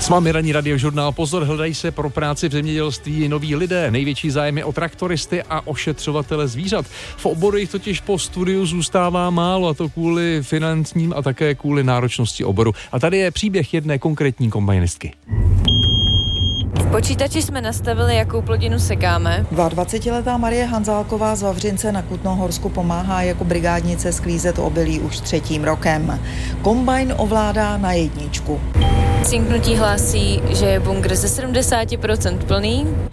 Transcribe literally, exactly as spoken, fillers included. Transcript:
S vámi ranní radiožurnál. Pozor, hledají se pro práci v zemědělství noví lidé. Největší zájem je o traktoristy a ošetřovatele zvířat. V oboru jich totiž po studiu zůstává málo, a to kvůli finančním a také kvůli náročnosti oboru. A tady je příběh jedné konkrétní kombajnistky. V počítači jsme nastavili, jakou plodinu sekáme. dvacetiletá Marie Hanzálková z Vavřince na Kutnohorsku pomáhá jako brigádnice sklízet obilí už třetím rokem. Kombajn ovládá na jedničku. Cinknutí hlásí, že je bunkr ze sedmdesát procent plný.